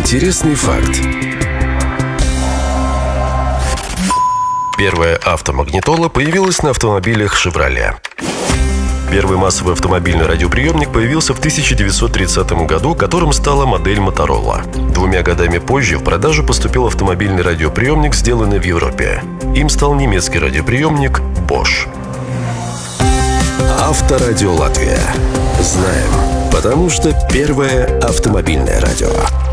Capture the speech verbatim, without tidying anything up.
Интересный факт. Первая автомагнитола появилась на автомобилях «Шевроле». Первый массовый автомобильный радиоприемник появился в тысяча девятьсот тридцатом году, которым стала модель Моторола. Двумя годами позже в продажу поступил автомобильный радиоприемник, сделанный в Европе. Им стал немецкий радиоприемник Bosch. Авторадио Латвия. Знаем, потому что первое автомобильное радио.